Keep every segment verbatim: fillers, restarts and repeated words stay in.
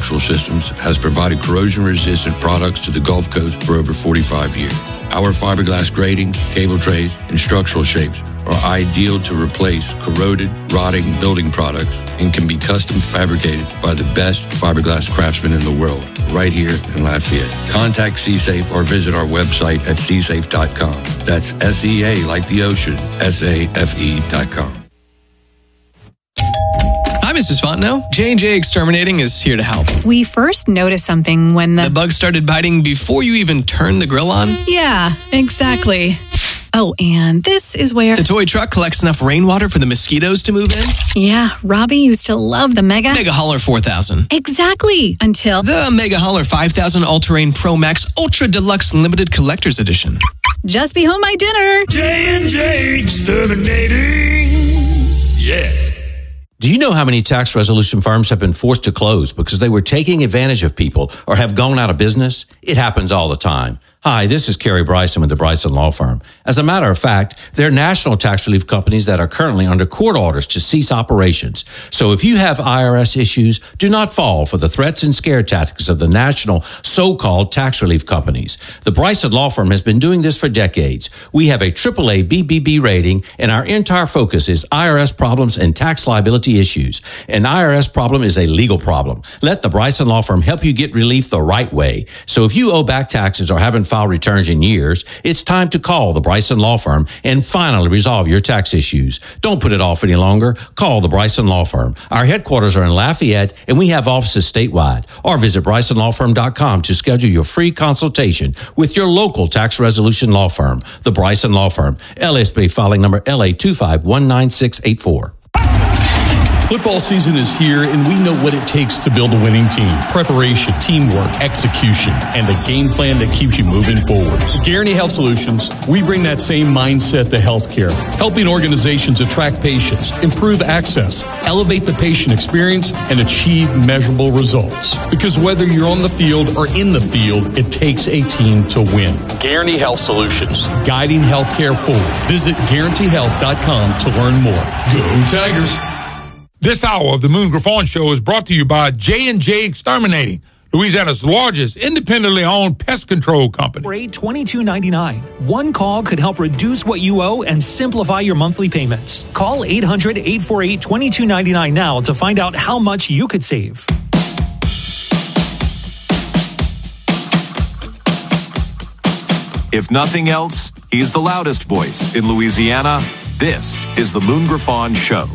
Structural Systems has provided corrosion-resistant products to the Gulf Coast for over forty-five years. Our fiberglass gratings, cable trays, and structural shapes are ideal to replace corroded, rotting building products and can be custom fabricated by the best fiberglass craftsmen in the world, right here in Lafayette. Contact C-Safe or visit our website at c safe dot com. That's S E A like the ocean, S A F E dot com. Hi, Missus Fontenot. J and J Exterminating is here to help. We first noticed something when the... The bug started biting before you even turned the grill on? Yeah, exactly. Oh, and this is where... The toy truck collects enough rainwater for the mosquitoes to move in? Yeah, Robbie used to love the Mega... Mega Hauler four thousand. Exactly, until... The Mega Hauler five thousand All-Terrain Pro Max Ultra Deluxe Limited Collector's Edition. Just be home my dinner. J and J Exterminating. Yeah. Do you know how many tax resolution firms have been forced to close because they were taking advantage of people or have gone out of business? It happens all the time. Hi, this is Kerry Bryson with the Bryson Law Firm. As a matter of fact, there are national tax relief companies that are currently under court orders to cease operations. So if you have I R S issues, do not fall for the threats and scare tactics of the national so-called tax relief companies. The Bryson Law Firm has been doing this for decades. We have a triple A B B B rating, and our entire focus is I R S problems and tax liability issues. An I R S problem is a legal problem. Let the Bryson Law Firm help you get relief the right way. So if you owe back taxes or haven't filed returns in years, it's time to call the Bryson Law Firm and finally resolve your tax issues. Don't put it off any longer. Call the Bryson Law Firm. Our headquarters are in Lafayette, and we have offices statewide. Or visit bryson law firm dot com to schedule your free consultation with your local tax resolution law firm. The Bryson Law Firm, L S B filing number L A two five one nine six eight four. Football season is here, and we know what it takes to build a winning team. Preparation, teamwork, execution, and a game plan that keeps you moving forward. At Guaranty Health Solutions, we bring that same mindset to healthcare, helping organizations attract patients, improve access, elevate the patient experience, and achieve measurable results. Because whether you're on the field or in the field, it takes a team to win. Guaranty Health Solutions, guiding healthcare forward. Visit guaranty health dot com to learn more. Go Tigers! This hour of the Moon Griffon Show is brought to you by J and J Exterminating, Louisiana's largest independently owned pest control company. For twenty-two ninety-nine. One call could help reduce what you owe and simplify your monthly payments. Call eight hundred, eight four eight, two two nine nine now to find out how much you could save. If nothing else, he's the loudest voice in Louisiana. This is the Moon Griffon Show.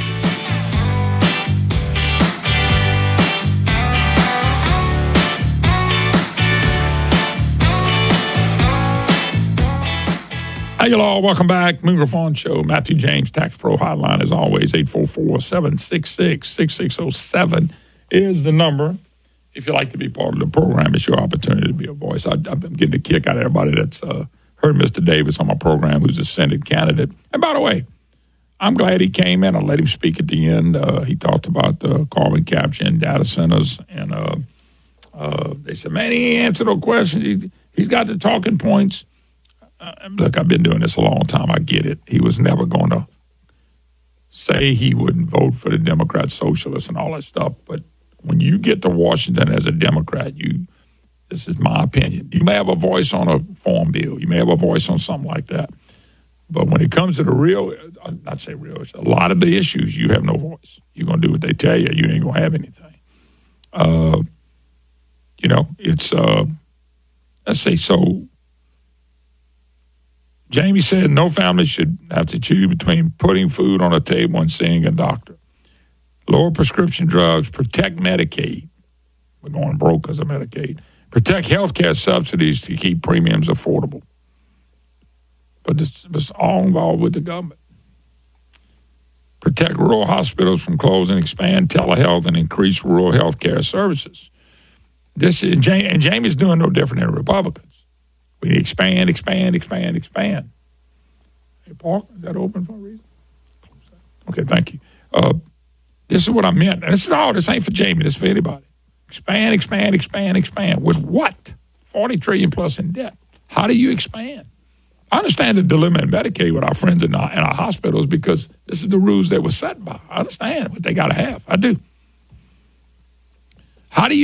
Hey, y'all, welcome back. Moon Griffon Show. Matthew James, Tax Pro Hotline, as always, eight four four, seven six six, six six zero seven is the number. If you'd like to be part of the program, it's your opportunity to be a voice. I, I've been getting a kick out of everybody that's uh, heard Mister Davis on my program, who's a Senate candidate. And by the way, I'm glad he came in. I let him speak at the end. Uh, he talked about the carbon capture and data centers. And uh, uh, they said, man, he answered no questions. He, he's got the talking points. Uh, look, I've been doing this a long time. I get it. He was never going to say he wouldn't vote for the Democrat socialists and all that stuff. But when you get to Washington as a Democrat, you, this is my opinion, you may have a voice on a farm bill. You may have a voice on something like that. But when it comes to the real, not say real, a lot of the issues, you have no voice. You're going to do what they tell you. You ain't going to have anything. Uh, you know, it's, uh, let's say, so Jamie said no family should have to choose between putting food on a table and seeing a doctor. Lower prescription drugs, protect Medicaid. We're going broke because of Medicaid. Protect health care subsidies to keep premiums affordable. But this was all involved with the government. Protect rural hospitals from closing, expand telehealth, and increase rural health care services. This is, and Jamie's doing no different than Republicans. We need to expand, expand, expand, expand. Hey, Park, is that open for a reason? Okay, thank you. Uh, this is what I meant. And this is all. This ain't for Jamie. This is for anybody. Expand, expand, expand, expand. With what? forty trillion dollars plus in debt. How do you expand? I understand the dilemma in Medicaid with our friends in our, in our hospitals because this is the rules they were set by. I understand what they got to have. I do. How do you